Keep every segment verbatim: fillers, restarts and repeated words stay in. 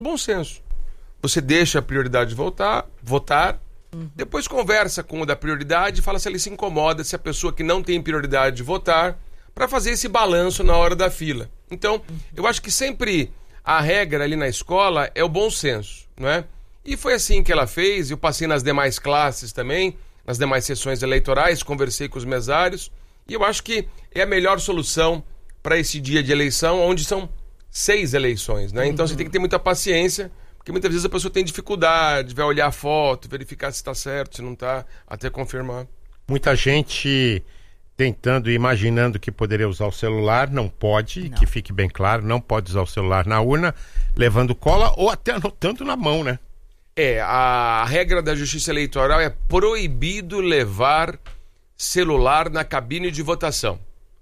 Bom senso. Você deixa a prioridade votar, votar, uhum. depois conversa com o da prioridade e fala se ele se incomoda, se a pessoa que não tem prioridade de votar, para fazer esse balanço na hora da fila. Então, uhum. eu acho que sempre a regra ali na escola é o bom senso, não é? E foi assim que ela fez, eu passei nas demais classes também, nas demais sessões eleitorais, conversei com os mesários, e eu acho que é a melhor solução para esse dia de eleição, onde são seis eleições, né? Então, uhum. você tem que ter muita paciência, porque muitas vezes a pessoa tem dificuldade, vai olhar a foto, verificar se está certo, se não está, até confirmar. Muita gente tentando e imaginando que poderia usar o celular, não pode, não. Que fique bem claro, não pode usar o celular na urna, levando cola ou até anotando na mão, né? É, a regra da Justiça Eleitoral é proibido levar celular na cabine de votação.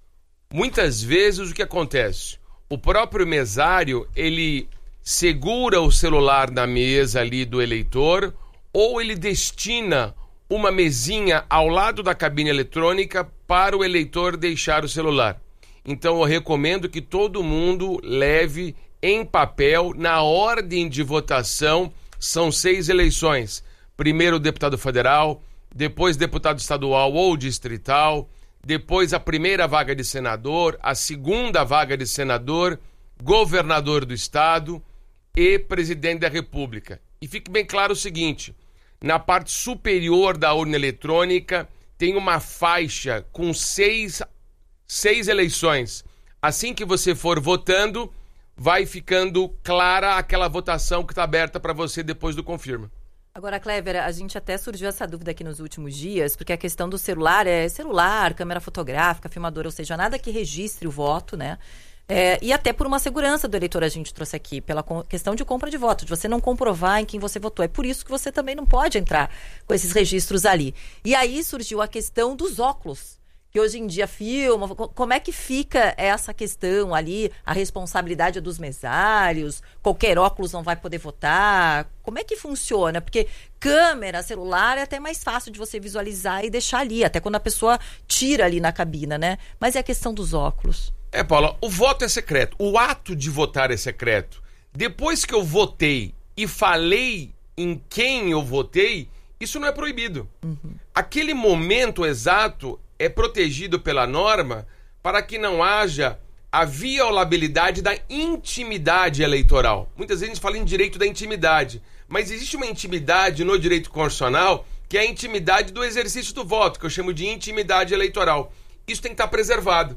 Muitas vezes o que acontece? O próprio mesário, ele segura o celular na mesa ali do eleitor, ou ele destina uma mesinha ao lado da cabine eletrônica para o eleitor deixar o celular. Então eu recomendo que todo mundo leve em papel, na ordem de votação, são seis eleições. Primeiro o deputado federal, depois deputado estadual ou distrital, depois a primeira vaga de senador, a segunda vaga de senador, governador do estado e presidente da república. E fique bem claro o seguinte, na parte superior da urna eletrônica tem uma faixa com seis, seis eleições. Assim que você for votando, vai ficando clara aquela votação que está aberta para você depois do confirma. Agora, Clever, a gente até surgiu essa dúvida aqui nos últimos dias, porque a questão do celular é celular, câmera fotográfica, filmadora, ou seja, nada que registre o voto, né? É, e até por uma segurança do eleitor a gente trouxe aqui, pela co- questão de compra de voto, de você não comprovar em quem você votou. É por isso que você também não pode entrar com esses registros ali. E aí surgiu a questão dos óculos, que hoje em dia filma. Como é que fica essa questão ali, a responsabilidade dos mesários, qualquer óculos não vai poder votar? Como é que funciona? Porque câmera, celular é até mais fácil de você visualizar e deixar ali, até quando a pessoa tira ali na cabina, né? Mas é a questão dos óculos. É, Paula, o voto é secreto, o ato de votar é secreto. Depois que eu votei e falei em quem eu votei, isso não é proibido. Uhum. Aquele momento exato é protegido pela norma para que não haja a violabilidade da intimidade eleitoral. Muitas vezes a gente fala em direito da intimidade, mas existe uma intimidade no direito constitucional que é a intimidade do exercício do voto, que eu chamo de intimidade eleitoral. Isso tem que estar preservado.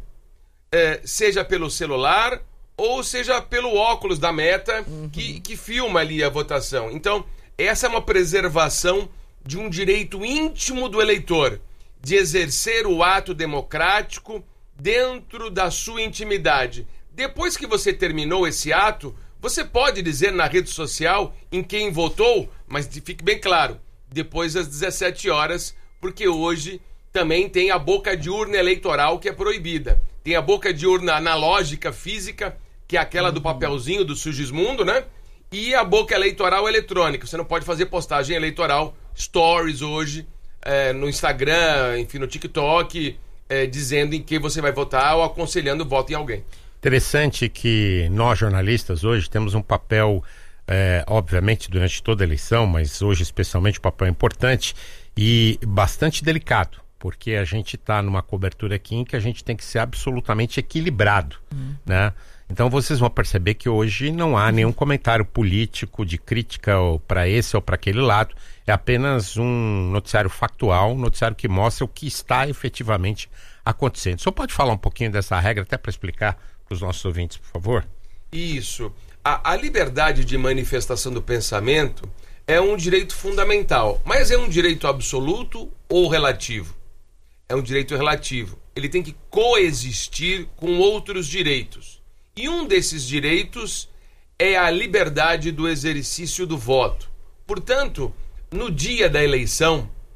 É, seja pelo celular ou seja pelo óculos da meta uhum. que, que filma ali a votação. Então, essa é uma preservação de um direito íntimo do eleitor, de exercer o ato democrático dentro da sua intimidade. Depois que você terminou esse ato, você pode dizer na rede social em quem votou, mas fique bem claro, depois das dezessete horas, porque hoje também tem a boca de urna eleitoral que é proibida. Tem a boca de urna analógica, física, que é aquela uhum. do papelzinho do Sugismundo, né? E a boca eleitoral eletrônica. Você não pode fazer postagem eleitoral, stories hoje, é, no Instagram, enfim, no TikTok, é, dizendo em quem você vai votar ou aconselhando o voto em alguém. Interessante que nós, jornalistas, hoje temos um papel, é, obviamente, durante toda a eleição, mas hoje especialmente um papel importante e bastante delicado. Porque a gente está numa cobertura aqui em que a gente tem que ser absolutamente equilibrado, uhum. né? Então vocês vão perceber que hoje não há nenhum comentário político de crítica para esse ou para aquele lado. É apenas um noticiário factual, um noticiário que mostra o que está efetivamente acontecendo. O senhor pode falar um pouquinho dessa regra, até para explicar para os nossos ouvintes, por favor? Isso. A, a liberdade de manifestação do pensamento é um direito fundamental, mas é um direito absoluto ou relativo? É um direito relativo. Ele tem que coexistir com outros direitos. E um desses direitos é a liberdade do exercício do voto. Portanto, no dia da eleição,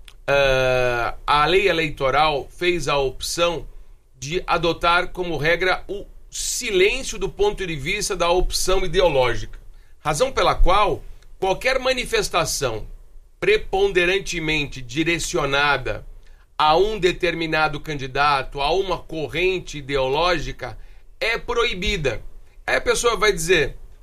uh, a lei eleitoral fez a opção de adotar como regra o silêncio do ponto de vista da opção ideológica. Razão pela qual qualquer manifestação preponderantemente direcionada a um determinado candidato, a uma corrente ideológica, é proibida. Aí a pessoa vai dizer,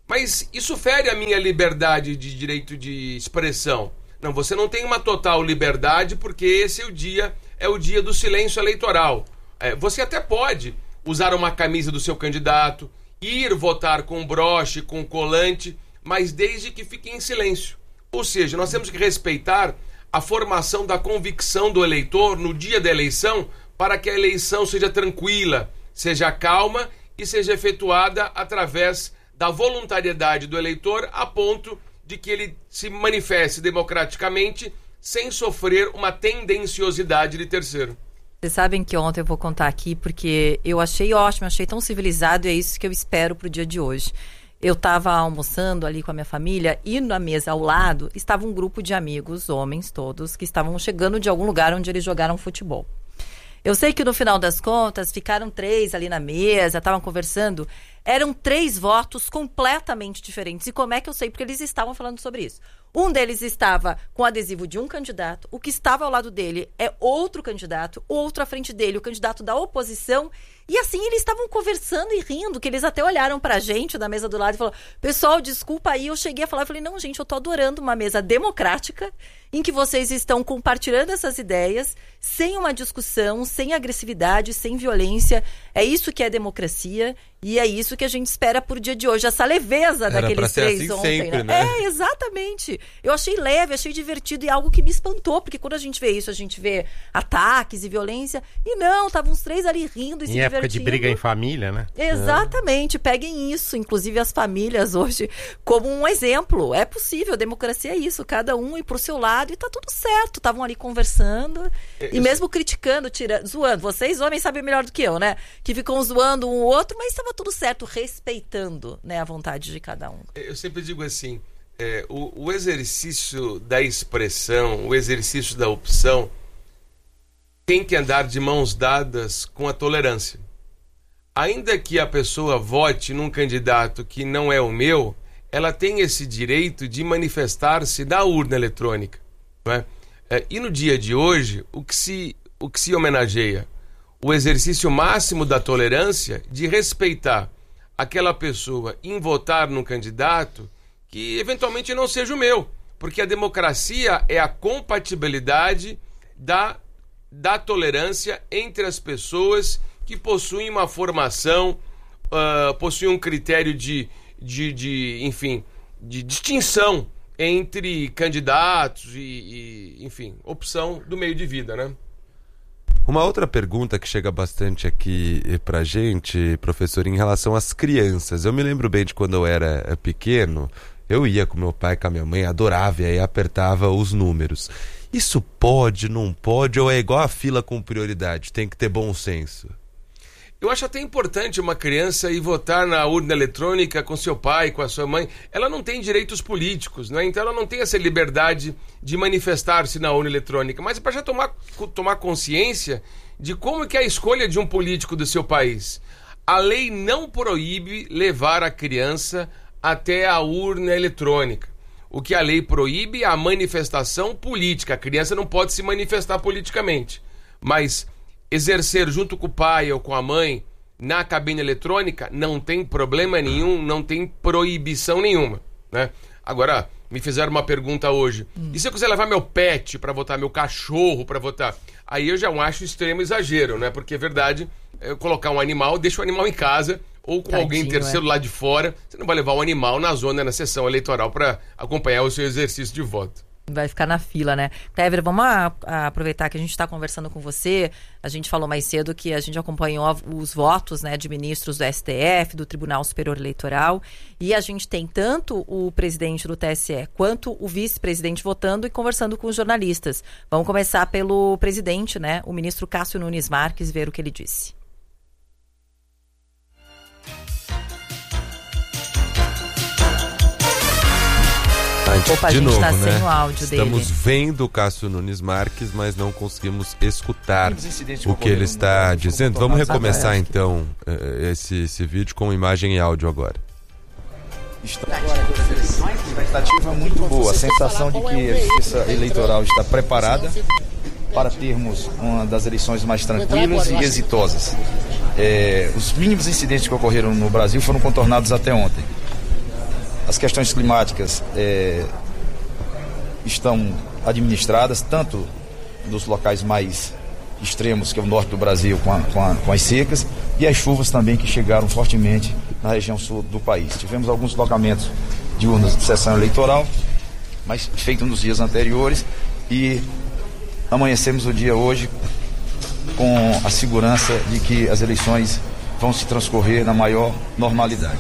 Mas isso fere a minha liberdade de direito de expressão. Não, você não tem uma total liberdade porque esse é o dia, é o dia do silêncio eleitoral. É, você até pode usar uma camisa do seu candidato, ir votar com broche, com colante, mas desde que fique em silêncio. Ou seja, nós temos que respeitar a formação da convicção do eleitor no dia da eleição para que a eleição seja tranquila, seja calma e seja efetuada através da voluntariedade do eleitor a ponto de que ele se manifeste democraticamente sem sofrer uma tendenciosidade de terceiro. Vocês sabem que ontem eu vou contar aqui porque eu achei ótimo, achei tão civilizado e é isso que eu espero pro dia de hoje. Eu estava almoçando ali com a minha família e na mesa ao lado estava um grupo de amigos, homens todos, que estavam chegando de algum lugar onde eles jogaram futebol. Eu sei que no final das contas ficaram três ali na mesa, estavam conversando. Eram três votos completamente diferentes. E como é que eu sei? Porque eles estavam falando sobre isso. Um deles estava com adesivo de um candidato, o que estava ao lado dele é outro candidato, outro à frente dele, o candidato da oposição. E assim, eles estavam conversando e rindo, que eles até olharam pra gente da mesa do lado e falaram, pessoal, desculpa aí, eu cheguei a falar, eu falei, não, gente, eu tô adorando uma mesa democrática, em que vocês estão compartilhando essas ideias, sem uma discussão, sem agressividade, sem violência. É isso que é democracia e é isso que a gente espera por dia de hoje, essa leveza Era daqueles três assim ontem. sempre, né? né? É, exatamente. Eu achei leve, achei divertido e algo que me espantou, porque quando a gente vê isso, a gente vê ataques e violência, e não, estavam os três ali rindo e Em se época divertindo. de briga em família, né? Exatamente, peguem isso, inclusive as famílias hoje, como um exemplo. É possível, a democracia é isso, cada um ir pro seu lado e tá tudo certo. Estavam ali conversando e mesmo criticando, tirando, zoando. Vocês, homens, sabem melhor do que eu, né? Que ficam zoando um ou outro, mas estava tudo certo, respeitando, né, a vontade de cada um. Eu sempre digo assim, é, o, o exercício da expressão, o exercício da opção tem que andar de mãos dadas com a tolerância. Ainda que a pessoa vote num candidato que não é o meu, ela tem esse direito de manifestar-se na urna eletrônica, não é? É, e no dia de hoje, o que se, o que se homenageia? O exercício máximo da tolerância de respeitar aquela pessoa em votar num candidato que eventualmente não seja o meu, porque a democracia é a compatibilidade da, da tolerância entre as pessoas que possuem uma formação, uh, possuem um critério de, de, de, enfim, de distinção entre candidatos e, e, enfim, opção do meio de vida, né? Uma outra pergunta que chega bastante aqui pra gente, professor, em relação às crianças. Eu me lembro bem de quando eu era pequeno, eu ia com meu pai, com a minha mãe, adorava e aí apertava os números. Isso pode, não pode, ou é igual a fila com prioridade? Tem que ter bom senso. Eu acho até importante uma criança ir votar na urna eletrônica com seu pai, com a sua mãe. Ela não tem direitos políticos, né? Então ela não tem essa liberdade de manifestar-se na urna eletrônica. Mas é para já tomar, tomar consciência de como que é a escolha de um político do seu país. A lei não proíbe levar a criança até a urna eletrônica. O que a lei proíbe é a manifestação política. A criança não pode se manifestar politicamente. Mas exercer junto com o pai ou com a mãe na cabine eletrônica não tem problema nenhum, não tem proibição nenhuma, né? Agora, me fizeram uma pergunta hoje. Hum. E se eu quiser levar meu pet para votar, meu cachorro para votar? Aí eu já acho extremo exagero, né? Porque é verdade, eu colocar um animal, deixa o animal em casa ou com Tadinho, alguém terceiro é. lá de fora. Você não vai levar o animal na zona, na sessão eleitoral para acompanhar o seu exercício de voto. Vai ficar na fila, né? Clever, vamos a, a aproveitar que a gente está conversando com você. A gente falou mais cedo que a gente acompanhou os votos, né, de ministros do S T F, do Tribunal Superior Eleitoral. E a gente tem tanto o presidente do T S E quanto o vice-presidente votando e conversando com os jornalistas. Vamos começar pelo presidente, né? O ministro Cássio Nunes Marques, ver o que ele disse. Opa, de a gente novo, tá né? sem o áudio Estamos dele. vendo o Cássio Nunes Marques, mas não conseguimos escutar o que ele está dizendo. Vamos recomeçar então esse, esse vídeo com imagem e áudio agora. Expectativa muito boa, a sensação de que a justiça eleitoral está preparada para termos uma das eleições mais tranquilas e exitosas. É, os mínimos incidentes que ocorreram no Brasil foram contornados até ontem. as questões climáticas é, estão administradas, tanto nos locais mais extremos, que é o norte do Brasil, com, a, com, a, com as secas, e as chuvas também que chegaram fortemente na região sul do país. Tivemos alguns locamentos de urnas de sessão eleitoral, mas feito nos dias anteriores, e amanhecemos o dia hoje com a segurança de que as eleições vão se transcorrer na maior normalidade.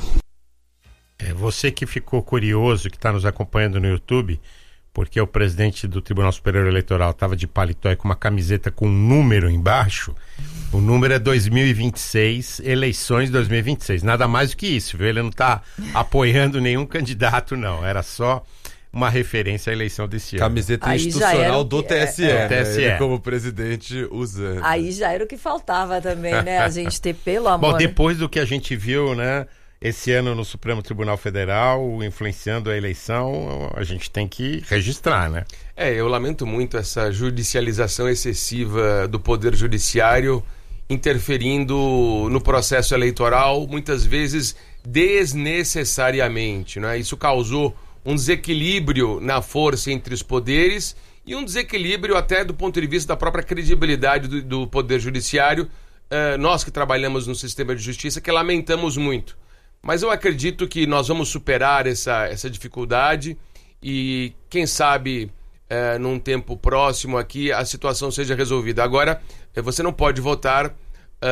É, você que ficou curioso, que está nos acompanhando no YouTube, porque o presidente do Tribunal Superior Eleitoral estava de paletó e com uma camiseta com um número embaixo, o número é dois mil e vinte e seis, eleições dois mil e vinte e seis, nada mais do que isso, viu? Ele não está apoiando nenhum candidato, não, era só uma referência à eleição desse ano. Camiseta Aí institucional do que, T S E, é, né? é. T S E. Ele como presidente usando. Aí já era o que faltava também, né? A gente ter, pelo amor... Bom, depois do que a gente viu, né, esse ano no Supremo Tribunal Federal, influenciando a eleição, a gente tem que registrar, né? É, eu lamento muito essa judicialização excessiva do Poder Judiciário interferindo no processo eleitoral, muitas vezes desnecessariamente, né? Isso causou um desequilíbrio na força entre os poderes e um desequilíbrio até do ponto de vista da própria credibilidade do, do Poder Judiciário. Uh, nós que trabalhamos no sistema de justiça, que lamentamos muito. Mas eu acredito que nós vamos superar essa, essa dificuldade e, quem sabe, uh, num tempo próximo aqui, a situação seja resolvida. Agora, você não pode votar, uh,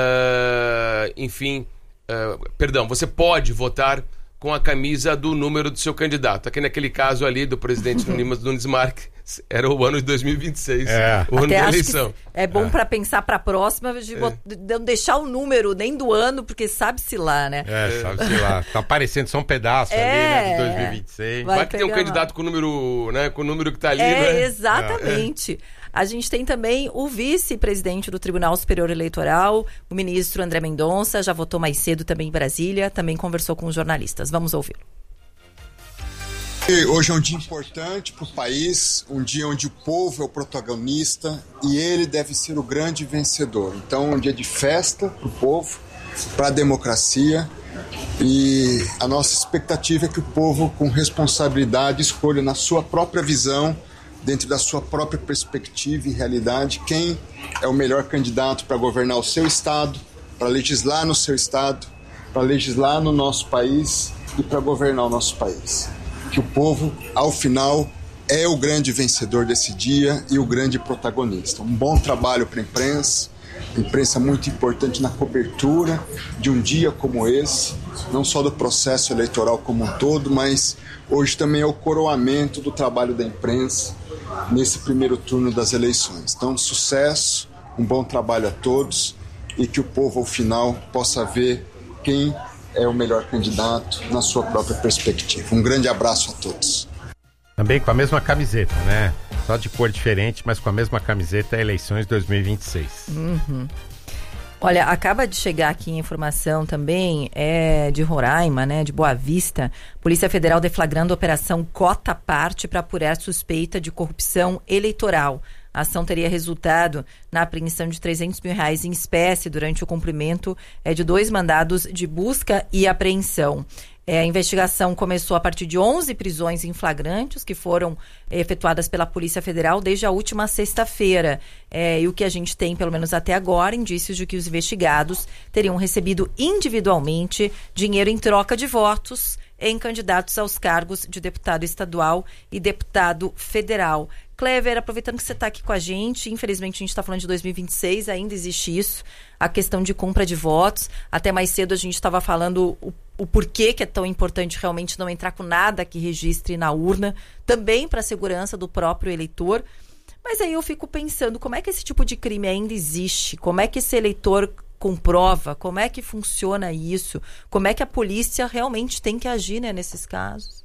enfim, uh, perdão, você pode votar com a camisa do número do seu candidato. Aqui naquele caso ali do presidente Nunes, Nunes Marques, era o ano de dois mil e vinte e seis, é. o ano Até da acho eleição. que é bom é. para pensar para a próxima, de é. não deixar o número nem do ano, porque sabe-se lá, né? É, sabe-se lá. Tá aparecendo só um pedaço é. ali, né, de dois mil e vinte e seis. Vai, Vai que tem um candidato com o número, né, com o número que tá ali, é, né? Exatamente. É. A gente tem também o vice-presidente do Tribunal Superior Eleitoral, o ministro André Mendonça, já votou mais cedo também em Brasília, também conversou com os jornalistas. Vamos ouvi-lo. Hoje é um dia importante para o país, um dia onde o povo é o protagonista e ele deve ser o grande vencedor. Então, um dia de festa para o povo, para a democracia, e a nossa expectativa é que o povo, com responsabilidade, escolha na sua própria visão, dentro da sua própria perspectiva e realidade, quem é o melhor candidato para governar o seu estado, para legislar no seu estado, para legislar no nosso país e para governar o nosso país. Que o povo, ao final, é o grande vencedor desse dia e o grande protagonista. Um bom trabalho para a imprensa, imprensa muito importante na cobertura de um dia como esse, não só do processo eleitoral como um todo, mas hoje também é o coroamento do trabalho da imprensa nesse primeiro turno das eleições. Então, sucesso, um bom trabalho a todos e que o povo, ao final, possa ver quem é o melhor candidato na sua própria perspectiva. Um grande abraço a todos. Também com a mesma camiseta, né? Só de cor diferente, mas com a mesma camiseta, eleições dois mil e vinte e seis. Uhum. Olha, acaba de chegar aqui informação também é, de Roraima, né, de Boa Vista. Polícia Federal deflagrando a operação Cota Parte para apurar suspeita de corrupção eleitoral. A ação teria resultado na apreensão de trezentos mil reais em espécie durante o cumprimento é, de dois mandados de busca e apreensão. É, a investigação começou a partir de onze prisões em flagrantes que foram é, efetuadas pela Polícia Federal desde a última sexta-feira. É, e o que a gente tem, pelo menos até agora, indícios de que os investigados teriam recebido individualmente dinheiro em troca de votos em candidatos aos cargos de deputado estadual e deputado federal. Clever, aproveitando que você está aqui com a gente, infelizmente a gente está falando de dois mil e vinte e seis, ainda existe isso, a questão de compra de votos. Até mais cedo a gente estava falando o, o porquê que é tão importante realmente não entrar com nada que registre na urna, também para a segurança do próprio eleitor. Mas aí eu fico pensando, como é que esse tipo de crime ainda existe? Como é que esse eleitor comprova? Como é que funciona isso? Como é que a polícia realmente tem que agir, né, nesses casos?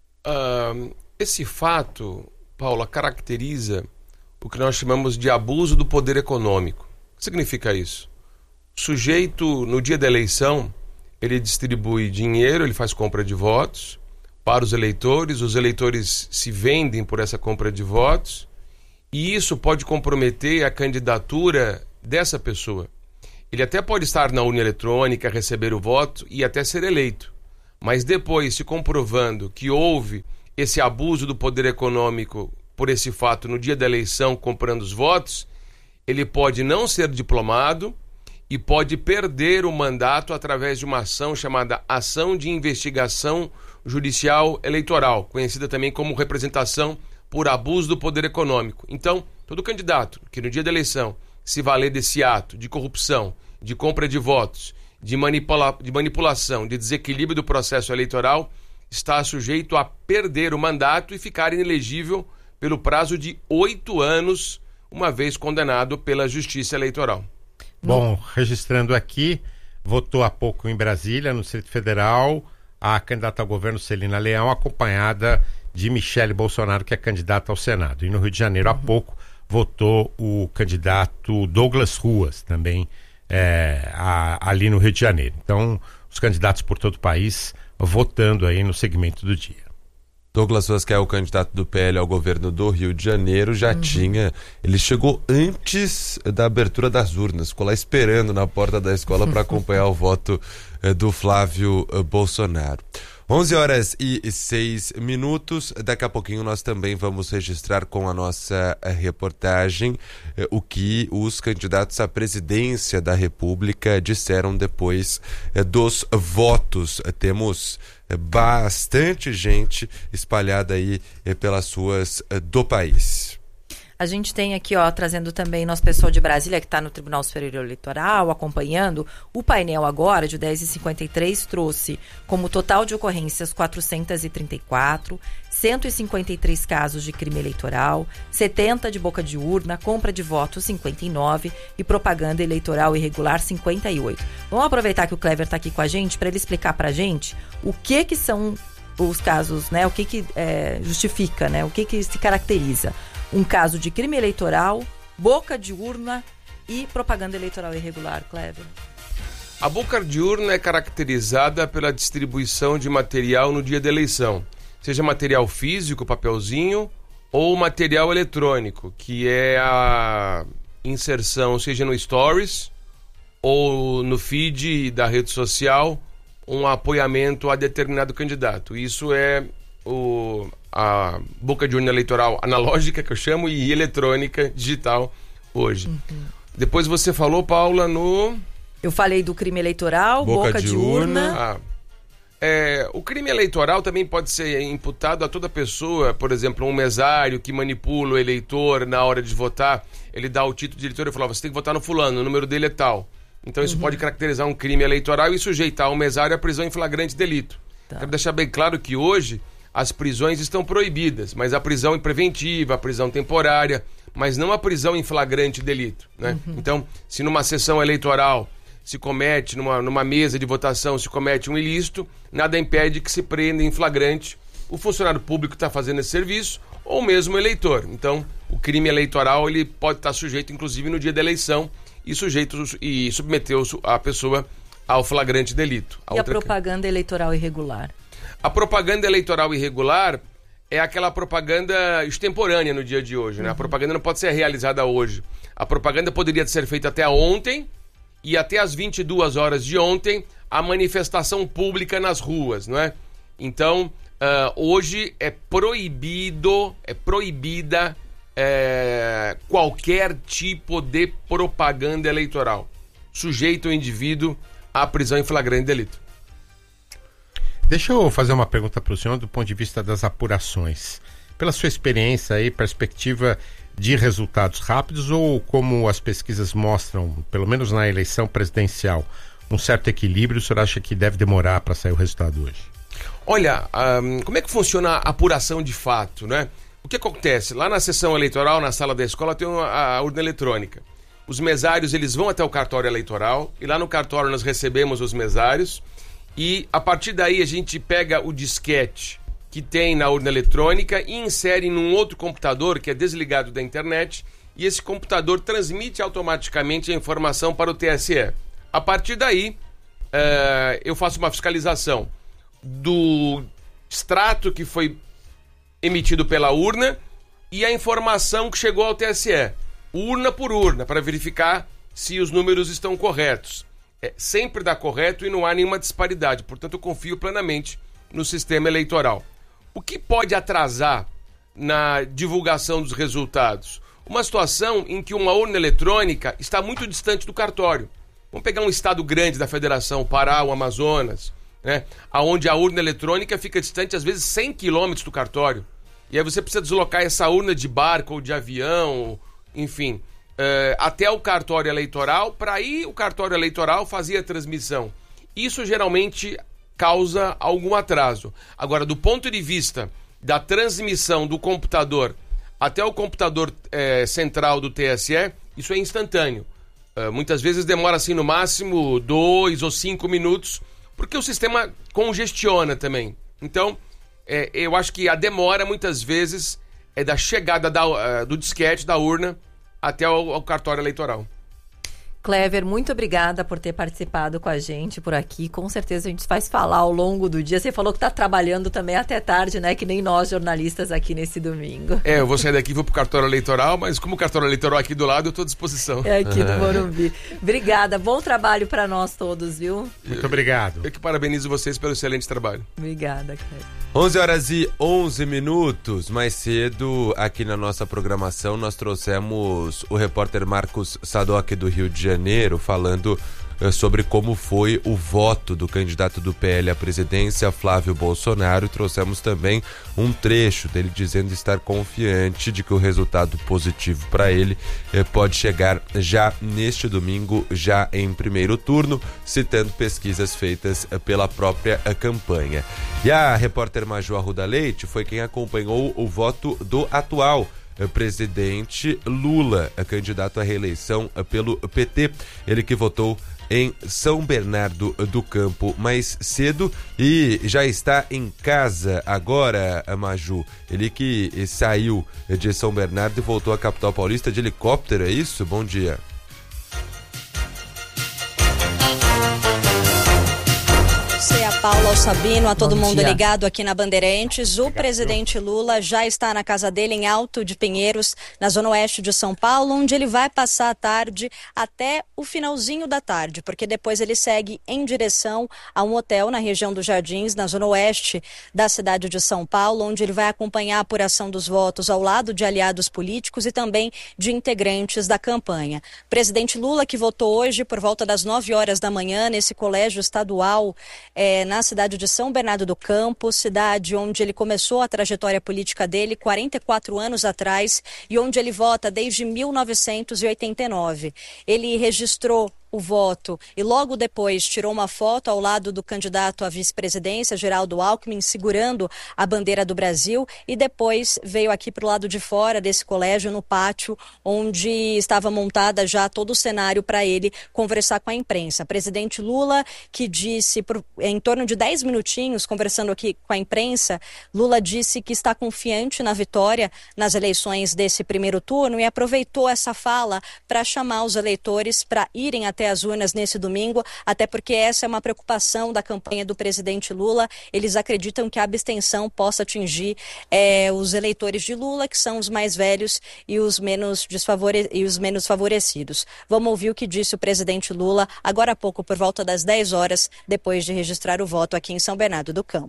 Uh, esse fato, Paula, caracteriza o que nós chamamos de abuso do poder econômico. O que significa isso? O sujeito, no dia da eleição, ele distribui dinheiro, ele faz compra de votos para os eleitores, os eleitores se vendem por essa compra de votos, e isso pode comprometer a candidatura dessa pessoa. Ele até pode estar na urna eletrônica, receber o voto e até ser eleito. mas depois se comprovando que houve esse abuso do poder econômico por esse fato no dia da eleição, comprando os votos, ele pode não ser diplomado e pode perder o mandato através de uma ação chamada Ação de Investigação Judicial Eleitoral, conhecida também como representação por abuso do poder econômico. Então, todo candidato que no dia da eleição se valer desse ato de corrupção, de compra de votos, de, manipula- de manipulação, de desequilíbrio do processo eleitoral, está sujeito a perder o mandato e ficar inelegível pelo prazo de oito anos, uma vez condenado pela Justiça Eleitoral. Bom, registrando aqui, votou há pouco em Brasília, no Distrito Federal, a candidata ao governo Celina Leão, acompanhada de Michele Bolsonaro, que é candidata ao Senado. E no Rio de Janeiro, há pouco, votou o candidato Douglas Ruas, também é, a, ali no Rio de Janeiro. Então, os candidatos por todo o país votando aí no segmento do dia. Douglas Ruas, que é o candidato do P L ao governo do Rio de Janeiro, já uhum. tinha... Ele chegou antes da abertura das urnas, ficou lá esperando na porta da escola para acompanhar o voto eh, do Flávio eh, Bolsonaro. onze horas e seis minutos. Daqui a pouquinho nós também vamos registrar com a nossa reportagem eh, o que os candidatos à presidência da República disseram depois eh, dos votos. Eh, temos eh, bastante gente espalhada aí eh, pelas ruas eh, do país. A gente tem aqui, ó, trazendo também nosso pessoal de Brasília, que está no Tribunal Superior Eleitoral, acompanhando. O painel agora, de dez e cinquenta e três, trouxe como total de ocorrências quatrocentos e trinta e quatro, cento e cinquenta e três casos de crime eleitoral, setenta de boca de urna, compra de votos cinquenta e nove e propaganda eleitoral irregular cinquenta e oito. Vamos aproveitar que o Clever está aqui com a gente para ele explicar para a gente o que que são os casos, né? O que que é, justifica, né? O que que se caracteriza um caso de crime eleitoral, boca de urna e propaganda eleitoral irregular, Clever? A boca de urna é caracterizada pela distribuição de material no dia da eleição, seja material físico, papelzinho, ou material eletrônico, que é a inserção, seja no Stories ou no feed da rede social, um apoiamento a determinado candidato. Isso é o... a boca de urna eleitoral analógica, que eu chamo, e eletrônica, digital, hoje. Uhum. Depois você falou, Paula, no... Eu falei do crime eleitoral, boca, boca de, de urna. urna. Ah. É, o crime eleitoral também pode ser imputado a toda pessoa, por exemplo, um mesário que manipula o eleitor na hora de votar, ele dá o título de eleitor e fala, você tem que votar no fulano, o número dele é tal. Então isso uhum. pode caracterizar um crime eleitoral e sujeitar o mesário à prisão em flagrante delito. Tá. Quero deixar bem claro que hoje as prisões estão proibidas, mas a prisão preventiva, a prisão temporária, mas não a prisão em flagrante delito, né? Uhum. Então, se numa sessão eleitoral se comete, numa, numa mesa de votação, se comete um ilícito, nada impede que se prenda em flagrante o funcionário público que está fazendo esse serviço ou mesmo o eleitor. Então, o crime eleitoral ele pode estar sujeito, inclusive, no dia da eleição e, sujeito, e submeter a pessoa ao flagrante delito. A e outra... a propaganda eleitoral irregular? A propaganda eleitoral irregular é aquela propaganda extemporânea no dia de hoje, né? Uhum. A propaganda não pode ser realizada hoje. A propaganda poderia ser feita até ontem e até às vinte e duas horas de ontem a manifestação pública nas ruas, não é? Então, uh, hoje é proibido, é proibida é, qualquer tipo de propaganda eleitoral. Sujeito o indivíduo à prisão em flagrante delito. Deixa eu fazer uma pergunta para o senhor do ponto de vista das apurações. Pela sua experiência e perspectiva de resultados rápidos ou como as pesquisas mostram, pelo menos na eleição presidencial, um certo equilíbrio, o senhor acha que deve demorar para sair o resultado hoje? Olha, um, como é que funciona a apuração de fato, né? O que acontece? Lá na sessão eleitoral, na sala da escola, tem uma, a urna eletrônica. Os mesários, eles vão até o cartório eleitoral e lá no cartório nós recebemos os mesários e a partir daí a gente pega o disquete que tem na urna eletrônica e insere num outro computador que é desligado da internet e esse computador transmite automaticamente a informação para o T S E. A partir daí, uh, eu faço uma fiscalização do extrato que foi emitido pela urna e a informação que chegou ao T S E, urna por urna, para verificar se os números estão corretos. É, sempre dá correto e não há nenhuma disparidade, portanto eu confio plenamente no sistema eleitoral. O que pode atrasar na divulgação dos resultados? Uma situação em que uma urna eletrônica está muito distante do cartório. Vamos pegar um estado grande da federação, o Pará, o Amazonas, né? Onde a urna eletrônica fica distante, às vezes, cem quilômetros do cartório. E aí você precisa deslocar essa urna de barco ou de avião, enfim, uh, até o cartório eleitoral, para aí o cartório eleitoral fazer a transmissão. Isso geralmente causa algum atraso. Agora, do ponto de vista da transmissão do computador até o computador eh, central do T S E, isso é instantâneo. Uh, muitas vezes demora assim no máximo dois ou cinco minutos, porque o sistema congestiona também. Então, eh, eu acho que a demora muitas vezes é da chegada da, uh, do disquete, da urna, até o, o cartório eleitoral. Clever, muito obrigada por ter participado com a gente por aqui. Com certeza a gente faz falar ao longo do dia. Você falou que está trabalhando também até tarde, né? Que nem nós jornalistas aqui nesse domingo. É, eu vou sair daqui e vou pro cartório eleitoral, mas como o cartório eleitoral aqui do lado, eu estou à disposição. É aqui do Morumbi. Obrigada, bom trabalho para nós todos, viu? Muito obrigado. Eu que parabenizo vocês pelo excelente trabalho. Obrigada, Clever. onze horas e onze minutos. Mais cedo, aqui na nossa programação, nós trouxemos o repórter Marcos Sadoc do Rio de Janeiro, falando uh, sobre como foi o voto do candidato do P L à presidência, Flávio Bolsonaro. Trouxemos também um trecho dele dizendo estar confiante de que o resultado positivo para ele uh, pode chegar já neste domingo, já em primeiro turno, citando pesquisas feitas uh, pela própria uh, campanha. E a repórter Maju Arruda Leite foi quem acompanhou o voto do atual presidente Lula, candidato à reeleição pelo P T, ele que votou em São Bernardo do Campo mais cedo e já está em casa agora, Maju. Ele que saiu de São Bernardo e voltou à capital paulista de helicóptero, é isso? Bom dia. A Paula, ao Sabino, a todo Bom mundo dia. ligado aqui na Bandeirantes. O presidente Lula já está na casa dele em Alto de Pinheiros, na zona oeste de São Paulo, onde ele vai passar a tarde até o finalzinho da tarde, porque depois ele segue em direção a um hotel na região dos Jardins, na zona oeste da cidade de São Paulo, onde ele vai acompanhar a apuração dos votos ao lado de aliados políticos e também de integrantes da campanha. Presidente Lula, que votou hoje por volta das nove horas da manhã nesse colégio estadual é, na cidade de São Bernardo do Campo, cidade onde ele começou a trajetória política dele quarenta e quatro anos atrás e onde ele vota desde mil novecentos e oitenta e nove. Ele registrou o voto e logo depois tirou uma foto ao lado do candidato à vice-presidência, Geraldo Alckmin, segurando a bandeira do Brasil, e depois veio aqui para o lado de fora desse colégio, no pátio, onde estava montada já todo o cenário para ele conversar com a imprensa. Presidente Lula, que disse, por, em torno de dez minutinhos, conversando aqui com a imprensa, Lula disse que está confiante na vitória nas eleições desse primeiro turno e aproveitou essa fala para chamar os eleitores para irem até as urnas nesse domingo, até porque essa é uma preocupação da campanha do presidente Lula. Eles acreditam que a abstenção possa atingir é, os eleitores de Lula, que são os mais velhos e os menos desfavore... e os menos favorecidos. Vamos ouvir o que disse o presidente Lula agora há pouco, por volta das dez horas, depois de registrar o voto aqui em São Bernardo do Campo.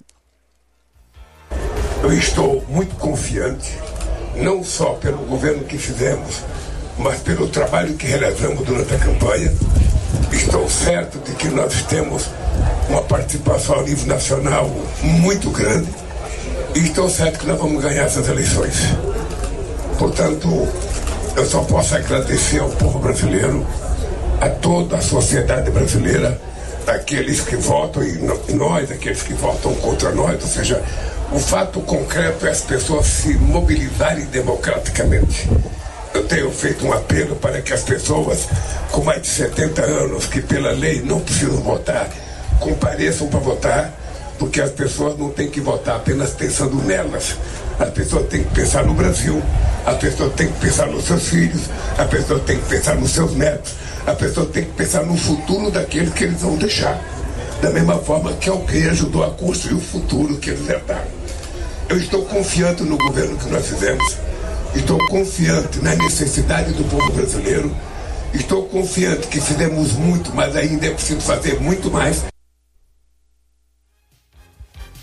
Eu estou muito confiante, não só pelo governo que fizemos, mas pelo trabalho que realizamos durante a campanha. Estou certo de que nós temos uma participação a nível nacional muito grande e estou certo que nós vamos ganhar essas eleições. Portanto, eu só posso agradecer ao povo brasileiro, a toda a sociedade brasileira, aqueles que votam e nós, aqueles que votam contra nós, ou seja, o fato concreto é as pessoas se mobilizarem democraticamente. Eu tenho feito um apelo para que as pessoas com mais de setenta anos, que pela lei não precisam votar, compareçam para votar, porque as pessoas não têm que votar apenas pensando nelas. As pessoas têm que pensar no Brasil, as pessoas têm que pensar nos seus filhos, as pessoas têm que pensar nos seus netos, as pessoas têm que pensar no futuro daqueles que eles vão deixar. Da mesma forma que alguém ajudou a construir o futuro que eles herdaram. Eu estou confiante no governo que nós fizemos. Estou confiante na necessidade do povo brasileiro. Estou confiante que fizemos muito, mas ainda é preciso fazer muito mais.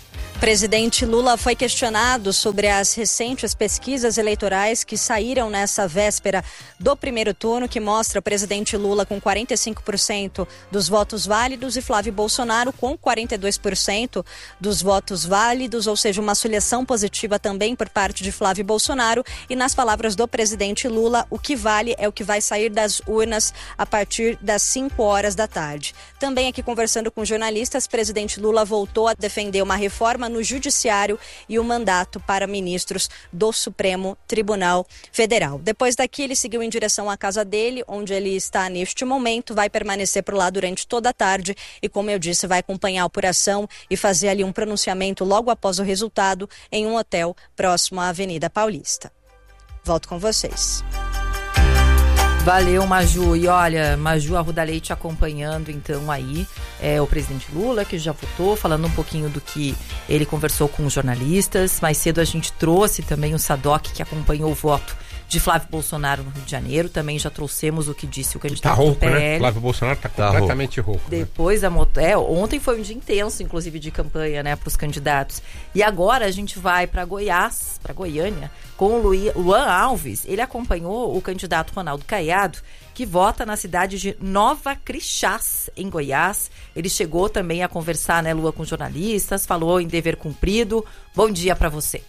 presidente Lula foi questionado sobre as recentes pesquisas eleitorais que saíram nessa véspera do primeiro turno, que mostra o presidente Lula com quarenta e cinco por cento dos votos válidos e Flávio Bolsonaro com quarenta e dois por cento dos votos válidos, ou seja, uma seleção positiva também por parte de Flávio Bolsonaro. E nas palavras do presidente Lula, o que vale é o que vai sair das urnas a partir das cinco horas da tarde. Também aqui conversando com jornalistas, presidente Lula voltou a defender uma reforma no Judiciário e o mandato para ministros do Supremo Tribunal Federal. Depois daqui, ele seguiu em direção à casa dele, onde ele está neste momento, vai permanecer por lá durante toda a tarde e, como eu disse, vai acompanhar a apuração e fazer ali um pronunciamento logo após o resultado em um hotel próximo à Avenida Paulista. Volto com vocês. Valeu, Maju. E olha, Maju Arruda Leite acompanhando então aí é, o presidente Lula, que já votou, falando um pouquinho do que ele conversou com os jornalistas. Mais cedo a gente trouxe também o Sadoc, que acompanhou o voto de Flávio Bolsonaro no Rio de Janeiro. Também já trouxemos o que disse o candidato tá rouco, do P L. Né? Flávio Bolsonaro tá, tá completamente rouco. rouco Depois né? da moto... é, ontem foi um dia intenso, inclusive, de campanha, né, para os candidatos. E agora a gente vai para Goiás, para Goiânia, com o Luan Alves. Ele acompanhou o candidato Ronaldo Caiado, que vota na cidade de Nova Crixás, em Goiás. Ele chegou também a conversar, né, Lua, com jornalistas, falou em dever cumprido. Bom dia para você.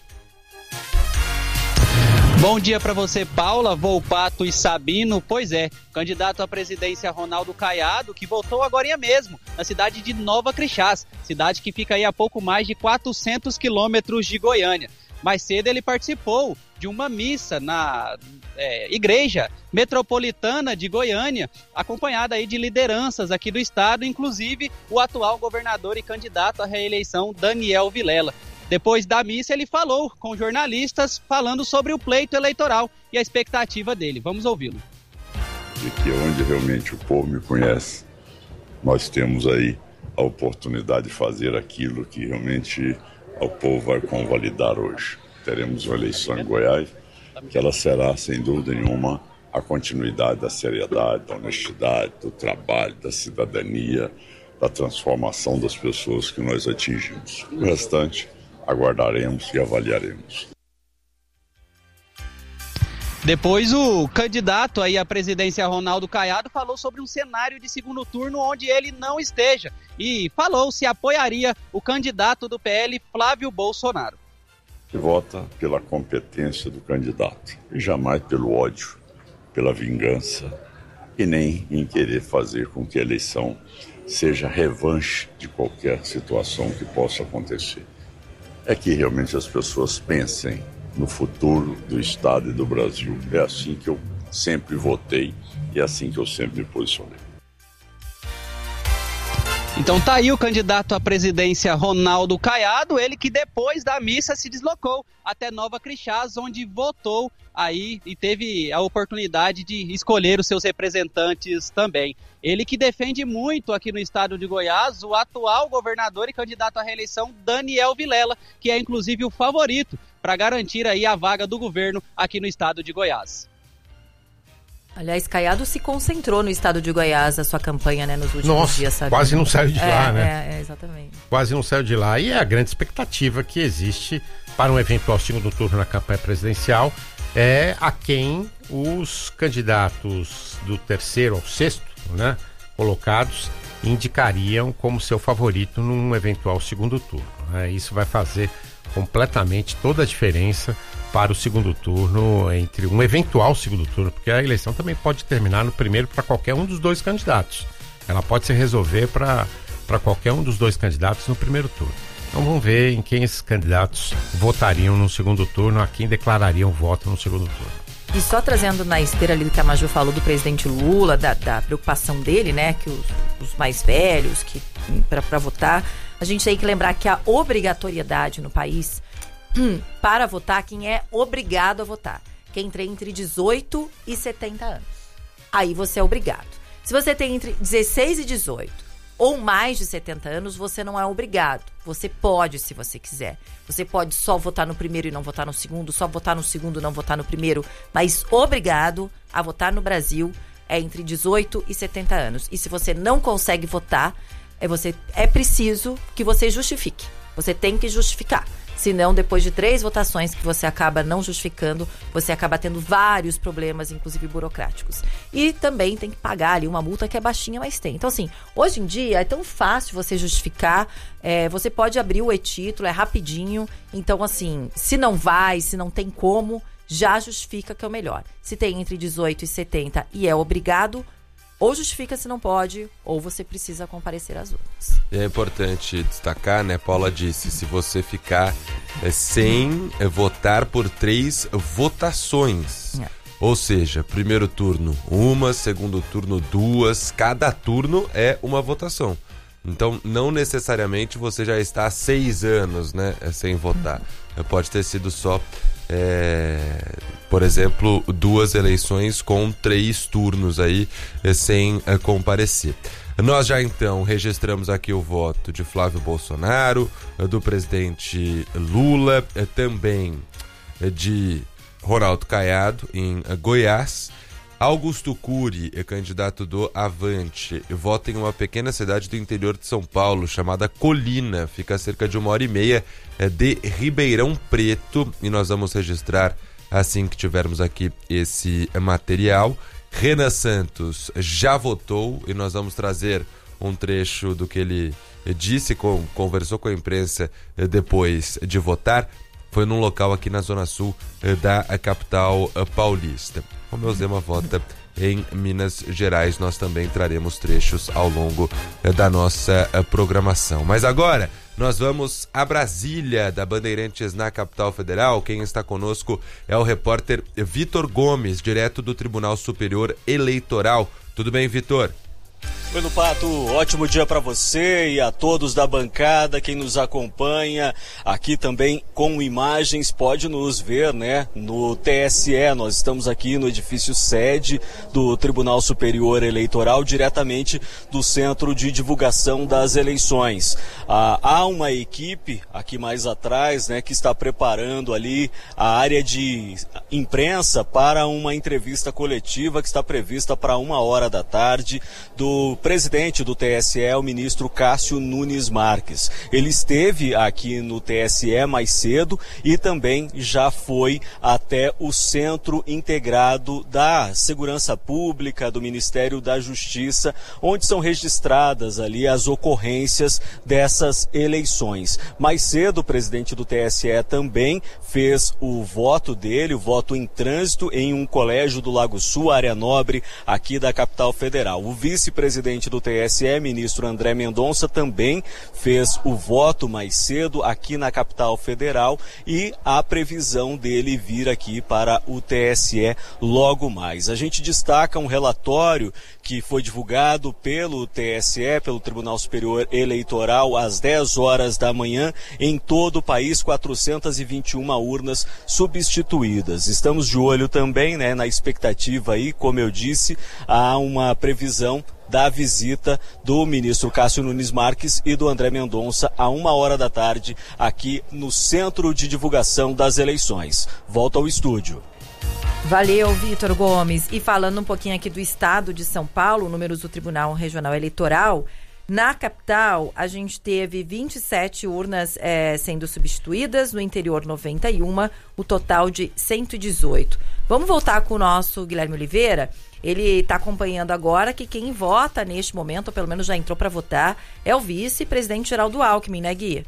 Bom dia para você, Paula, Volpato e Sabino. Pois é, candidato à presidência Ronaldo Caiado, que votou agorinha mesmo, na cidade de Nova Crixás, cidade que fica aí a pouco mais de quatrocentos quilômetros de Goiânia. Mais cedo ele participou de uma missa na é, Igreja Metropolitana de Goiânia, acompanhada aí de lideranças aqui do estado, inclusive o atual governador e candidato à reeleição, Daniel Vilela. Depois da missa, ele falou com jornalistas, falando sobre o pleito eleitoral e a expectativa dele. Vamos ouvi-lo. De que onde realmente o povo me conhece, nós temos aí a oportunidade de fazer aquilo que realmente o povo vai convalidar hoje. Teremos uma eleição em Goiás, que ela será, sem dúvida nenhuma, a continuidade da seriedade, da honestidade, do trabalho, da cidadania, da transformação das pessoas que nós atingimos. O restante aguardaremos e avaliaremos. Depois o candidato aí à presidência Ronaldo Caiado falou sobre um cenário de segundo turno onde ele não esteja e falou se apoiaria o candidato do P L, Flávio Bolsonaro. Que vota pela competência do candidato e jamais pelo ódio, pela vingança e nem em querer fazer com que a eleição seja revanche de qualquer situação que possa acontecer. É que realmente as pessoas pensem no futuro do Estado e do Brasil. É assim que eu sempre votei e é assim que eu sempre me posicionei. Então tá aí o candidato à presidência Ronaldo Caiado, ele que depois da missa se deslocou até Nova Crixás, onde votou aí e teve a oportunidade de escolher os seus representantes também. Ele que defende muito aqui no estado de Goiás o atual governador e candidato à reeleição Daniel Vilela, que é inclusive o favorito para garantir aí a vaga do governo aqui no estado de Goiás. Aliás, Caiado se concentrou no estado de Goiás, a sua campanha, né, nos últimos Nossa, dias, sabe? Quase não saiu de é, lá, né? É, é, exatamente. Quase não saiu de lá. E é a grande expectativa que existe para um eventual segundo turno na campanha presidencial é a quem os candidatos do terceiro ao sexto, né, colocados indicariam como seu favorito num eventual segundo turno. Né? Isso vai fazer completamente toda a diferença para o segundo turno, entre um eventual segundo turno, porque a eleição também pode terminar no primeiro para qualquer um dos dois candidatos. Ela pode se resolver para para qualquer um dos dois candidatos no primeiro turno. Então vamos ver em quem esses candidatos votariam no segundo turno, a quem declarariam voto no segundo turno. E só trazendo na esteira ali do que a Maju falou do presidente Lula, da, da preocupação dele, né, que os, os mais velhos, que para votar, a gente tem que lembrar que a obrigatoriedade no país para votar, quem é obrigado a votar, quem tem entre dezoito e setenta anos. Aí você é obrigado. Se você tem entre dezesseis e dezoito ou mais de setenta anos, você não é obrigado. Você pode, se você quiser. Você pode só votar no primeiro e não votar no segundo, só votar no segundo e não votar no primeiro, mas obrigado a votar no Brasil é entre dezoito e setenta anos. E se você não consegue votar, é, você, é preciso que você justifique. Você tem que justificar. Senão, depois de três votações que você acaba não justificando, você acaba tendo vários problemas, inclusive burocráticos. E também tem que pagar ali uma multa que é baixinha, mas tem. Então, assim, hoje em dia é tão fácil você justificar, é, você pode abrir o e-título, é rapidinho. Então, assim, se não vai, se não tem como, já justifica que é o melhor. Se tem entre dezoito e setenta e é obrigado, ou justifica se não pode, ou você precisa comparecer às urnas. É importante destacar, né? Paula disse, se você ficar é, sem é, votar por três votações. É. Ou seja, primeiro turno uma, segundo turno duas, cada turno é uma votação. Então, não necessariamente você já está há seis anos, né, sem votar. Uhum. Pode ter sido só... É, por exemplo, duas eleições com três turnos aí é, sem é, comparecer. Nós já então registramos aqui o voto de Flávio Bolsonaro, é, do presidente Lula, é, também é, de Ronaldo Caiado em é, Goiás. Augusto Cury, é candidato do Avante, vota em uma pequena cidade do interior de São Paulo chamada Colina, fica a cerca de uma hora e meia de Ribeirão Preto, e nós vamos registrar assim que tivermos aqui esse material. Renan Santos já votou e nós vamos trazer um trecho do que ele disse, conversou com a imprensa depois de votar. Foi num local aqui na Zona Sul da capital paulista. O meu Zema vota em Minas Gerais. Nós também traremos trechos ao longo da nossa programação. Mas agora nós vamos a Brasília, da Bandeirantes, na capital federal. Quem está conosco é o repórter Vitor Gomes, direto do Tribunal Superior Eleitoral. Tudo bem, Vitor? Oi, Lupato, ótimo dia para você e a todos da bancada, quem nos acompanha aqui também com imagens, pode nos ver, né, no T S E. Nós estamos aqui no edifício sede do Tribunal Superior Eleitoral, diretamente do Centro de Divulgação das Eleições. Ah, há uma equipe aqui mais atrás, né, que está preparando ali a área de imprensa para uma entrevista coletiva que está prevista para uma hora da tarde do presidente do T S E, o ministro Cássio Nunes Marques. Ele esteve aqui no T S E mais cedo e também já foi até o Centro Integrado da Segurança Pública do Ministério da Justiça, onde são registradas ali as ocorrências dessas eleições. Mais cedo, o presidente do T S E também fez o voto dele, o voto em trânsito, em um colégio do Lago Sul, área nobre, aqui da capital federal. O vice-presidente do T S E, ministro André Mendonça, também fez o voto mais cedo aqui na capital federal e a previsão dele vir aqui para o T S E logo mais. A gente destaca um relatório que foi divulgado pelo T S E, pelo Tribunal Superior Eleitoral, às dez horas da manhã, em todo o país, quatrocentas e vinte e uma urnas substituídas. Estamos de olho também, né, na expectativa aí, como eu disse, há uma previsão da visita do ministro Cássio Nunes Marques e do André Mendonça a uma hora da tarde aqui no Centro de Divulgação das Eleições. Volto ao estúdio. Valeu, Vitor Gomes. E falando um pouquinho aqui do estado de São Paulo, números do Tribunal Regional Eleitoral, na capital a gente teve vinte e sete urnas é, sendo substituídas, no interior noventa e uma, o total de cento e dezoito. Vamos voltar com o nosso Guilherme Oliveira. Ele está acompanhando agora que quem vota neste momento, ou pelo menos já entrou para votar, é o vice-presidente Geraldo Alckmin, né, Gui?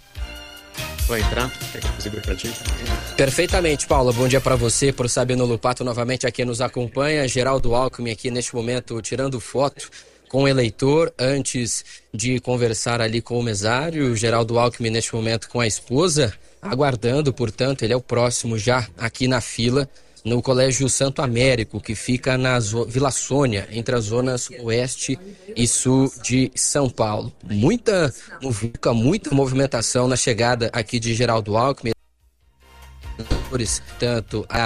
Vai entrar? Quer que eu consiga ir pra ti? Perfeitamente, Paula. Bom dia para você, por Sabino Lupato novamente aqui nos acompanha. Geraldo Alckmin aqui neste momento tirando foto com o eleitor antes de conversar ali com o mesário. Geraldo Alckmin neste momento com a esposa, aguardando, portanto, ele é o próximo já aqui na fila, no Colégio Santo Américo, que fica na zo- Vila Sônia, entre as zonas oeste e sul de São Paulo. Muita, muita movimentação na chegada aqui de Geraldo Alckmin, tanto a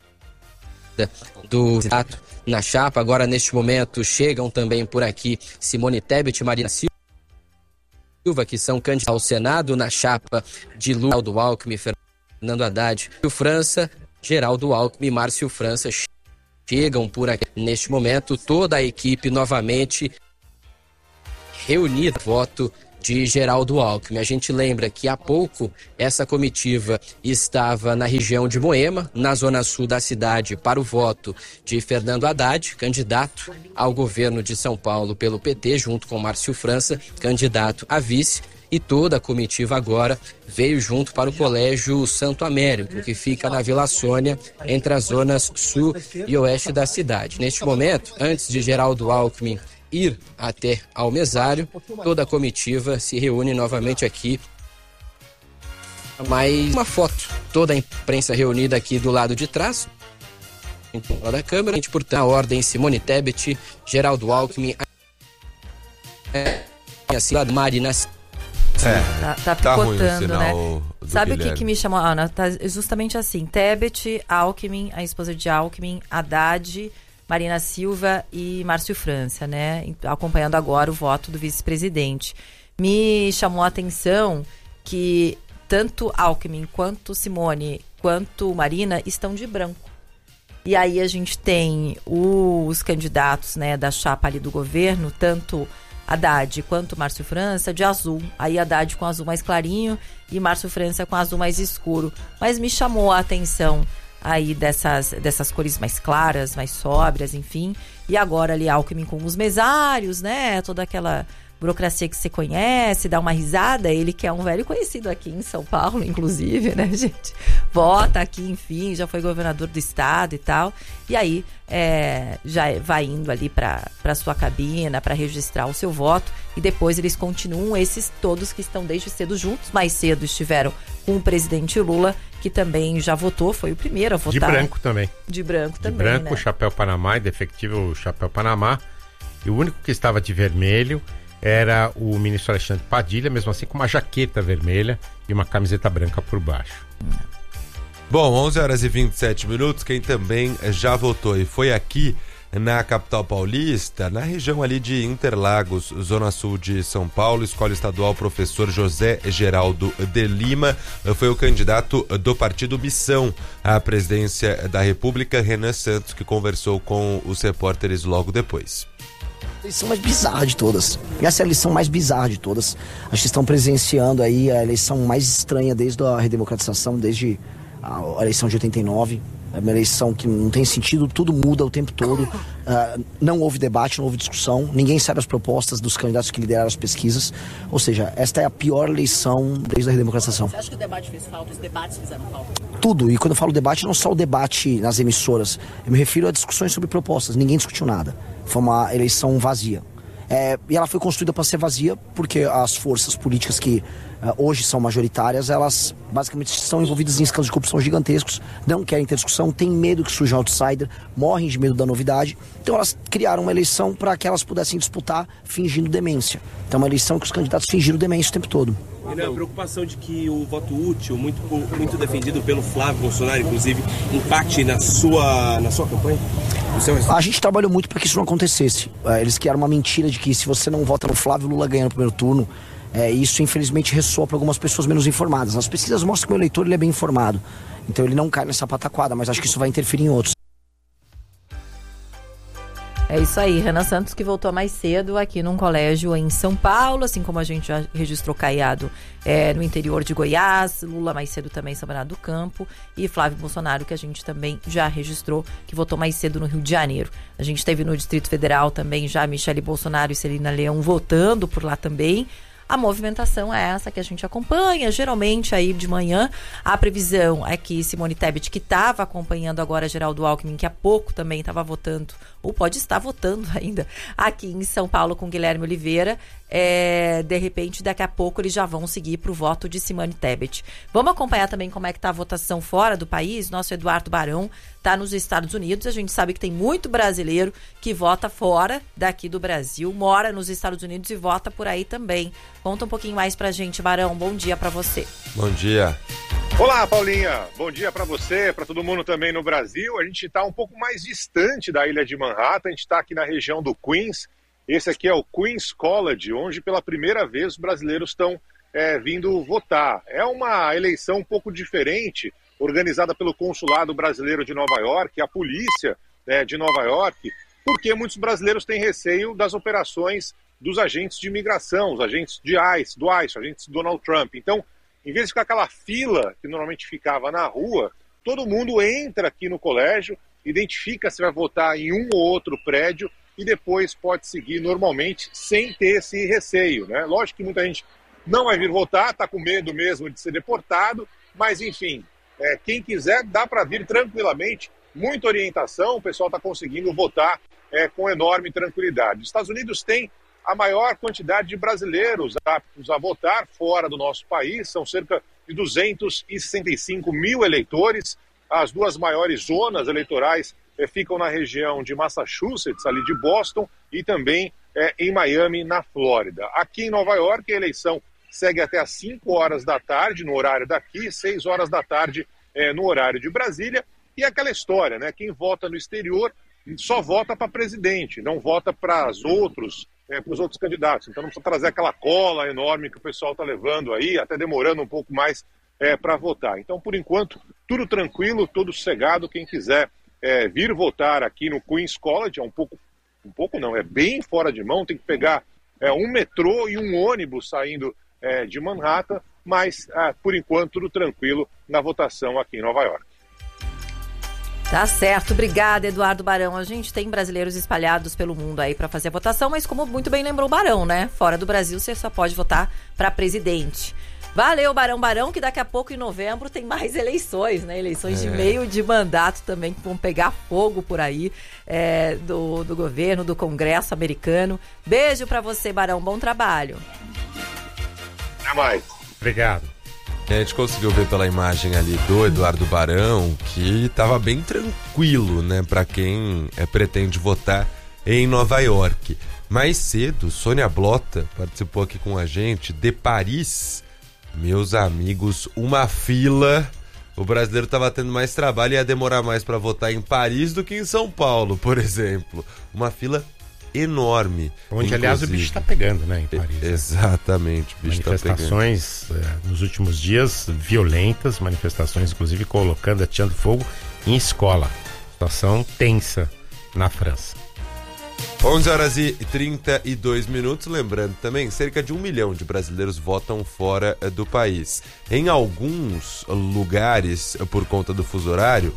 do candidato na chapa. Agora, neste momento, chegam também por aqui Simone Tebet e Marina Silva, que são candidatos ao Senado na chapa de Lula, Geraldo Alckmin, Fernando Haddad e o França. Geraldo Alckmin e Márcio França chegam por aqui. Neste momento, toda a equipe novamente reunida. Voto de Geraldo Alckmin. A gente lembra que há pouco essa comitiva estava na região de Moema, na zona sul da cidade, para o voto de Fernando Haddad, candidato ao governo de São Paulo pelo P T, junto com Márcio França, candidato a vice. E toda a comitiva agora veio junto para o Colégio Santo Américo, que fica na Vila Sônia, entre as zonas sul e oeste da cidade. Neste momento, antes de Geraldo Alckmin ir até ao mesário, toda a comitiva se reúne novamente aqui. Mais uma foto, toda a imprensa reunida aqui do lado de trás, da Câmara. A gente, portanto, a ordem Simone Tebet, Geraldo Alckmin, a cidade Marina. É, tá, tá tá ruim o picotando, sinal, né? Sabe o que, Guilherme. que me chamou, Ana? Tá justamente assim, Tebet, Alckmin, a esposa de Alckmin, Haddad, Marina Silva e Márcio França, né? Acompanhando agora o voto do vice-presidente. Me chamou a atenção que tanto Alckmin quanto Simone quanto Marina estão de branco. E aí a gente tem os candidatos, né, da chapa ali do governo, tanto Haddad quanto Márcio França, de azul. Aí Haddad com azul mais clarinho e Márcio França com azul mais escuro. Mas me chamou a atenção aí dessas, dessas cores mais claras, mais sóbrias, enfim. E agora ali Alckmin com os mesários, né? Toda aquela burocracia que você conhece, dá uma risada. Ele que é um velho conhecido aqui em São Paulo, inclusive, né, gente? Vota aqui, enfim, já foi governador do estado e tal. E aí é, já vai indo ali para a sua cabina para registrar o seu voto. E depois eles continuam, esses todos que estão desde cedo juntos. Mais cedo estiveram com o presidente Lula, que também já votou, foi o primeiro a votar. De branco também. De branco também, De branco, né? chapéu Panamá, indefectível chapéu Panamá. E o único que estava de vermelho era o ministro Alexandre Padilha, mesmo assim com uma jaqueta vermelha e uma camiseta branca por baixo. Bom, onze horas e vinte e sete minutos, quem também já votou e foi aqui na capital paulista, na região ali de Interlagos, zona sul de São Paulo, escola estadual professor José Geraldo de Lima, foi o candidato do partido Missão à presidência da República, Renan Santos, que conversou com os repórteres logo depois. A eleição mais bizarra de todas. Essa é a eleição mais bizarra de todas. Acho que estão presenciando aí a eleição mais estranha desde a redemocratização, desde a eleição de oitenta e nove. É uma eleição que não tem sentido, tudo muda o tempo todo. Uh, não houve debate, não houve discussão. Ninguém sabe as propostas dos candidatos que lideraram as pesquisas. Ou seja, esta é a pior eleição desde a redemocratização. Você acha que o debate fez falta? Os debates fizeram falta? Tudo. E quando eu falo debate, não só o debate nas emissoras. Eu me refiro a discussões sobre propostas. Ninguém discutiu nada. Foi uma eleição vazia. É, e ela foi construída para ser vazia porque as forças políticas que uh, hoje são majoritárias, elas basicamente estão envolvidas em escândalos de corrupção gigantescos, não querem ter discussão, têm medo que surja um outsider, morrem de medo da novidade. Então elas criaram uma eleição para que elas pudessem disputar fingindo demência. Então é uma eleição que os candidatos fingiram demência o tempo todo. E não, a preocupação de que o voto útil, muito, muito defendido pelo Flávio Bolsonaro, inclusive, impacte na sua, na sua campanha? A gente trabalhou muito para que isso não acontecesse. Eles criaram uma mentira de que se você não vota no Flávio, Lula ganha no primeiro turno. É, isso, infelizmente, ressoa para algumas pessoas menos informadas. As pesquisas mostram que o eleitor ele é bem informado. Então ele não cai nessa pataquada, mas acho que isso vai interferir em outros. É isso aí, Renan Santos, que voltou mais cedo aqui num colégio em São Paulo, assim como a gente já registrou Caiado é, no interior de Goiás, Lula mais cedo também em São Bernardo do Campo, e Flávio Bolsonaro, que a gente também já registrou, que votou mais cedo no Rio de Janeiro. A gente teve no Distrito Federal também já Michele Bolsonaro e Celina Leão votando por lá também. A movimentação é essa que a gente acompanha, geralmente aí de manhã. A previsão é que Simone Tebet, que estava acompanhando agora Geraldo Alckmin, que há pouco também estava votando, ou pode estar votando ainda, aqui em São Paulo com Guilherme Oliveira, é, de repente, daqui a pouco eles já vão seguir para o voto de Simone Tebet. Vamos acompanhar também como é que está a votação fora do país. Nosso Eduardo Barão está nos Estados Unidos. A gente sabe que tem muito brasileiro que vota fora daqui do Brasil, mora nos Estados Unidos e vota por aí também. Conta um pouquinho mais pra gente, Barão. Bom dia pra você. Bom dia. Olá, Paulinha. Bom dia pra você, pra todo mundo também no Brasil. A gente tá um pouco mais distante da ilha de Manhattan. A gente tá aqui na região do Queens. Esse aqui é o Queens College, onde pela primeira vez os brasileiros estão é, vindo votar. É uma eleição um pouco diferente, organizada pelo Consulado Brasileiro de Nova York, a polícia é, de Nova York, porque muitos brasileiros têm receio das operações dos agentes de imigração, os agentes de ICE, do ICE, agentes de Donald Trump. Então, em vez de ficar aquela fila que normalmente ficava na rua, todo mundo entra aqui no colégio, identifica se vai votar em um ou outro prédio e depois pode seguir normalmente sem ter esse receio, né? Lógico que muita gente não vai vir votar, está com medo mesmo de ser deportado, mas enfim, é, quem quiser dá para vir tranquilamente, muita orientação, o pessoal está conseguindo votar é, com enorme tranquilidade. Os Estados Unidos têm a maior quantidade de brasileiros aptos a votar fora do nosso país, são cerca de duzentos e sessenta e cinco mil eleitores. As duas maiores zonas eleitorais eh, ficam na região de Massachusetts, ali de Boston, e também eh, em Miami, na Flórida. Aqui em Nova York, a eleição segue até às cinco horas da tarde, no horário daqui, seis horas da tarde eh, no horário de Brasília. E aquela história, né? Quem vota no exterior só vota para presidente, não vota para os outros, eh, para os outros candidatos. Então não precisa trazer aquela cola enorme que o pessoal está levando aí, até demorando um pouco mais É, para votar. Então, por enquanto, tudo tranquilo, tudo sossegado. Quem quiser é, vir votar aqui no Queen's College, é um pouco, um pouco não, é bem fora de mão, tem que pegar é, um metrô e um ônibus saindo é, de Manhattan, mas, é, por enquanto, tudo tranquilo na votação aqui em Nova York. Tá certo, obrigada, Eduardo Barão. A gente tem brasileiros espalhados pelo mundo aí para fazer a votação, mas como muito bem lembrou o Barão, né? Fora do Brasil, você só pode votar para presidente. Valeu, Barão Barão, que daqui a pouco, em novembro, tem mais eleições, né? Eleições é. de meio de mandato também, que vão pegar fogo por aí, é, do, do governo, do Congresso americano. Beijo pra você, Barão. Bom trabalho. Até mais. Obrigado. A gente conseguiu ver pela imagem ali do Eduardo Barão que estava bem tranquilo, né? Pra quem é, pretende votar em Nova York. Mais cedo, Sônia Blota participou aqui com a gente de Paris. Meus amigos, uma fila. O brasileiro estava tendo mais trabalho e ia demorar mais para votar em Paris do que em São Paulo, por exemplo. Uma fila enorme. Onde, inclusive. aliás, o bicho está pegando, né, em Paris. Exatamente, o bicho está pegando. Manifestações eh, nos últimos dias violentas, manifestações, inclusive, colocando, atirando fogo em escola. Situação tensa na França. onze horas e trinta e dois minutos, lembrando também, cerca de um milhão de brasileiros votam fora do país. Em alguns lugares, por conta do fuso horário,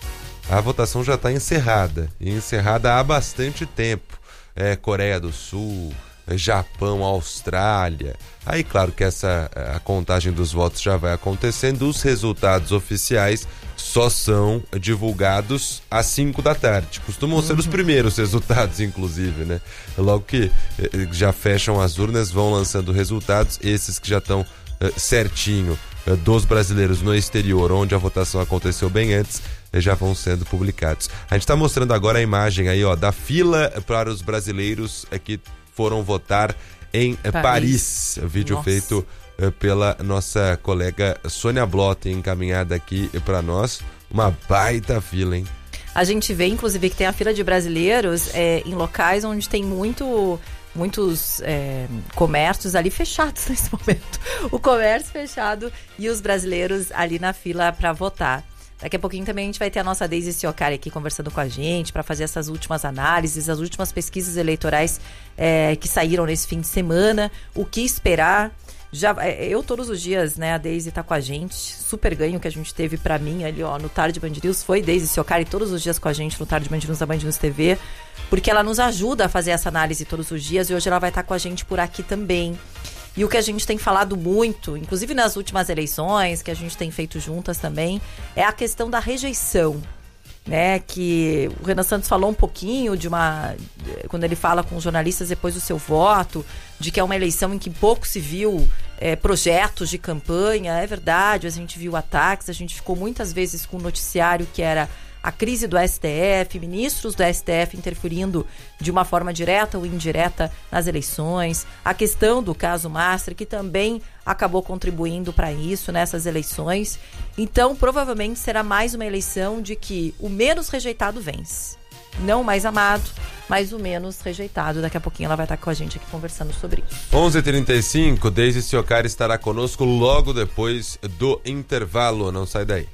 a votação já está encerrada, e encerrada há bastante tempo. É, Coreia do Sul, Japão, Austrália. Aí, claro que essa a contagem dos votos já vai acontecendo, os resultados oficiais só são divulgados às cinco da tarde. Costumam uhum. ser os primeiros resultados, inclusive, né? Logo que eh, já fecham as urnas, vão lançando resultados, esses que já estão eh, certinho eh, dos brasileiros no exterior, onde a votação aconteceu bem antes, eh, já vão sendo publicados. A gente está mostrando agora a imagem aí, ó, da fila para os brasileiros eh, que foram votar em eh, Paris. Paris. Vídeo Nossa. feito pela nossa colega Sônia Blota, encaminhada aqui para nós. Uma baita fila, hein? A gente vê, inclusive, que tem a fila de brasileiros é, em locais onde tem muito, muitos é, comércios ali fechados nesse momento. O comércio fechado e os brasileiros ali na fila para votar. Daqui a pouquinho também a gente vai ter a nossa Daisy Siocari aqui conversando com a gente para fazer essas últimas análises, as últimas pesquisas eleitorais é, que saíram nesse fim de semana, o que esperar. Já, eu todos os dias, né, a Daisy tá com a gente, super ganho que a gente teve pra mim ali, ó, no Tarde Band News, foi Daisy Siocari todos os dias com a gente no Tarde Band News da Band News T V, porque ela nos ajuda a fazer essa análise todos os dias e hoje ela vai estar com a gente por aqui também. E o que a gente tem falado muito, inclusive nas últimas eleições, que a gente tem feito juntas também, é a questão da rejeição. Né, que o Renan Santos falou um pouquinho de uma, quando ele fala com os jornalistas depois do seu voto, de que é uma eleição em que pouco se viu é, projetos de campanha. É verdade, a gente viu ataques, a gente ficou muitas vezes com um noticiário que era a crise do S T F, ministros do S T F interferindo de uma forma direta ou indireta nas eleições, a questão do caso Master, que também acabou contribuindo para isso nessas eleições. Então, provavelmente será mais uma eleição de que o menos rejeitado vence. Não o mais amado, mas o menos rejeitado. Daqui a pouquinho ela vai estar com a gente aqui conversando sobre isso. onze e trinta e cinco, Daisy Siocari estará conosco logo depois do intervalo. Não sai daí.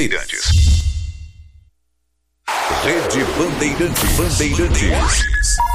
Bandeirantes. Rede Bandeirantes. Bandeirantes.